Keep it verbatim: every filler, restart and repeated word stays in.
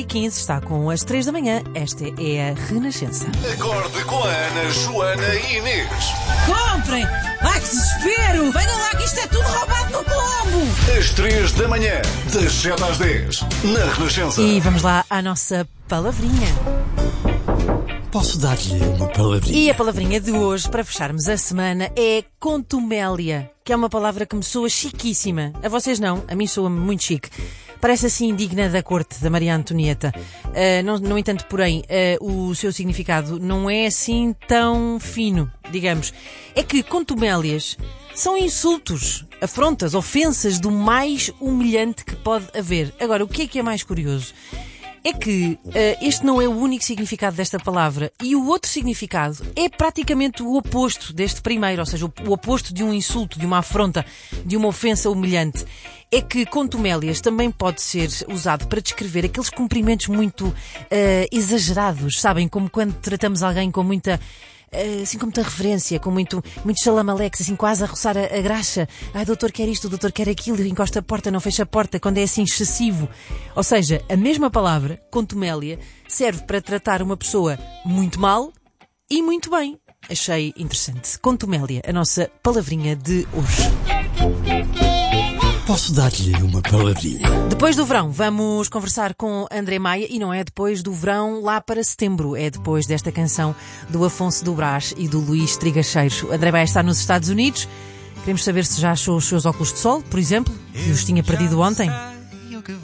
e quinze, está com as três da manhã. Esta é a Renascença. Acorde com a Ana, Joana e Inês. Comprem! Ai, que desespero! Venham lá que isto é tudo roubado no Colombo! Às três da manhã, das sete às dez, na Renascença. E vamos lá à nossa palavrinha. Posso dar-lhe uma palavrinha? E a palavrinha de hoje, para fecharmos a semana, é contumélia, que é uma palavra que me soa chiquíssima. A vocês não, a mim soa-me muito chique. Parece assim digna da corte da Maria Antonieta. Uh, não, no entanto, porém, uh, o seu significado não é assim tão fino, digamos. É que contumélias são insultos, afrontas, ofensas do mais humilhante que pode haver. Agora, o que é que é mais curioso? É que uh, este não é o único significado desta palavra, e o outro significado é praticamente o oposto deste primeiro, ou seja, o, o oposto de um insulto, de uma afronta, de uma ofensa humilhante. É que contumélias também pode ser usado para descrever aqueles cumprimentos muito uh, exagerados, sabem? Como quando tratamos alguém com muita... assim com muita reverência, com muito, muito xalamalex, assim quase a roçar a, a graxa. Ai, doutor quer isto, o doutor quer aquilo, encosta a porta, não fecha a porta, quando é assim excessivo. Ou seja, a mesma palavra, contumélia, serve para tratar uma pessoa muito mal e muito bem. Achei interessante. Contumélia, a nossa palavrinha de hoje. Posso dar-lhe uma palavrinha? Depois do verão, vamos conversar com André Maia, e não é depois do verão lá para setembro, é depois desta canção do Afonso do Brás e do Luís Trigacheiro. André Maia está nos Estados Unidos. Queremos saber se já achou os seus óculos de sol, por exemplo, que os tinha perdido ontem.